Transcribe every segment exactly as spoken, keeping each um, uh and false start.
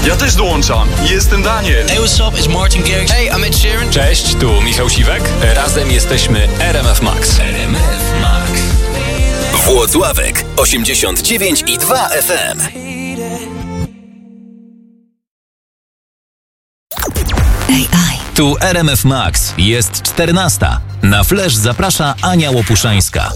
Ja też dołączam. Jestem Daniel. Hey, what's up? It's Martin Garrix. Hey, I'm Ed Sheeran. Cześć, tu Michał Siwek. Razem jesteśmy R M F Max. R M F Max. Włocławek osiemdziesiąt dziewięć i dwa F M. A I. Tu R M F Max. Jest czternasta. Na Flash zaprasza Ania Łopuszańska.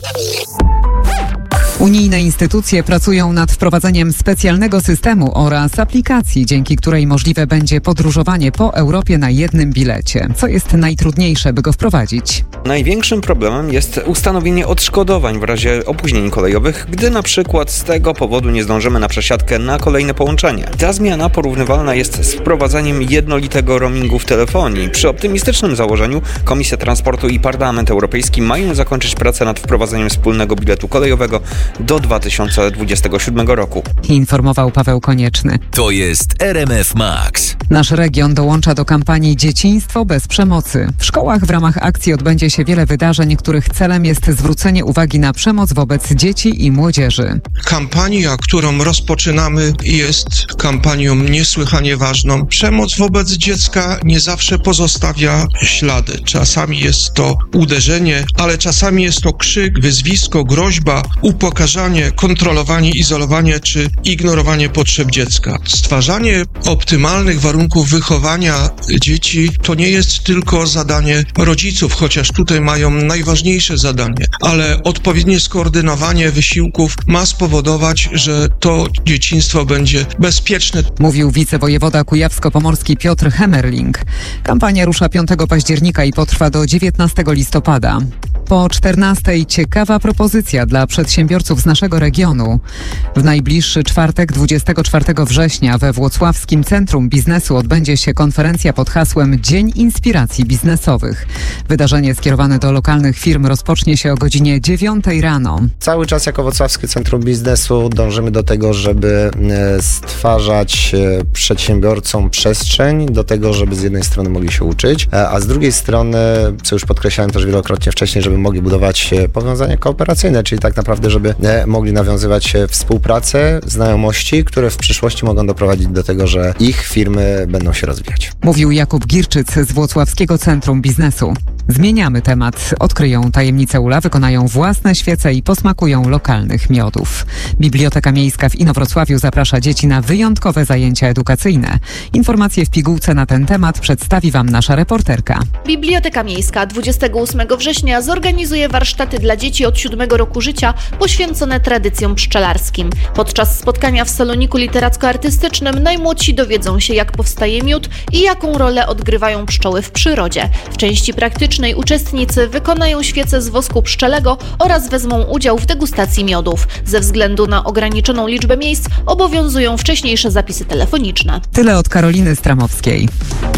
Unijne instytucje pracują nad wprowadzeniem specjalnego systemu oraz aplikacji, dzięki której możliwe będzie podróżowanie po Europie na jednym bilecie. Co jest najtrudniejsze, by go wprowadzić? Największym problemem jest ustanowienie odszkodowań w razie opóźnień kolejowych, gdy na przykład z tego powodu nie zdążymy na przesiadkę na kolejne połączenie. Ta zmiana porównywalna jest z wprowadzaniem jednolitego roamingu w telefonii. Przy optymistycznym założeniu Komisja Transportu i Parlament Europejski mają zakończyć pracę nad wprowadzeniem wspólnego biletu kolejowego do dwa tysiące dwudziestego siódmego roku. Informował Paweł Konieczny. To jest R M F Max. Nasz region dołącza do kampanii Dzieciństwo bez przemocy. W szkołach w ramach akcji odbędzie się wiele wydarzeń, których celem jest zwrócenie uwagi na przemoc wobec dzieci i młodzieży. Kampania, którą rozpoczynamy, jest kampanią niesłychanie ważną. Przemoc wobec dziecka nie zawsze pozostawia ślady. Czasami jest to uderzenie, ale czasami jest to krzyk, wyzwisko, groźba, upokarzanie, kontrolowanie, izolowanie czy ignorowanie potrzeb dziecka. Stwarzanie optymalnych warunków wychowania dzieci to nie jest tylko zadanie rodziców, chociaż tutaj mają najważniejsze zadanie, ale odpowiednie skoordynowanie wysiłków ma spowodować, że to dzieciństwo będzie bezpieczne. Mówił wicewojewoda kujawsko-pomorski Piotr Hemmerling. Kampania rusza piątego października i potrwa do dziewiętnastego listopada. Po czternastej ciekawa propozycja dla przedsiębiorców z naszego regionu. W najbliższy czwartek, dwudziestego czwartego września we Włocławskim Centrum Biznesu odbędzie się konferencja pod hasłem Dzień Inspiracji Biznesowych. Wydarzenie skierowane do lokalnych firm rozpocznie się o godzinie dziewiątej rano. Cały czas jako Włocławskie Centrum Biznesu dążymy do tego, żeby stwarzać przedsiębiorcom przestrzeń do tego, żeby z jednej strony mogli się uczyć, a z drugiej strony, co już podkreślałem też wielokrotnie wcześniej, żeby mogli budować powiązania kooperacyjne, czyli tak naprawdę, żeby mogli nawiązywać współpracę, znajomości, które w przyszłości mogą doprowadzić do tego, że ich firmy będą się rozwijać. Mówił Jakub Girczyc z Włocławskiego Centrum Biznesu. Zmieniamy temat. Odkryją tajemnicę ula, wykonają własne świece i posmakują lokalnych miodów. Biblioteka Miejska w Inowrocławiu zaprasza dzieci na wyjątkowe zajęcia edukacyjne. Informacje w pigułce na ten temat przedstawi Wam nasza reporterka. Biblioteka Miejska dwudziestego ósmego września zorganizuje warsztaty dla dzieci od siódmego roku życia poświęcone tradycjom pszczelarskim. Podczas spotkania w saloniku literacko-artystycznym najmłodsi dowiedzą się, jak powstaje miód i jaką rolę odgrywają pszczoły w przyrodzie. W części praktycznej uczestnicy wykonają świece z wosku pszczelego oraz wezmą udział w degustacji miodów. Ze względu na ograniczoną liczbę miejsc obowiązują wcześniejsze zapisy telefoniczne. Tyle od Karoliny Stramowskiej.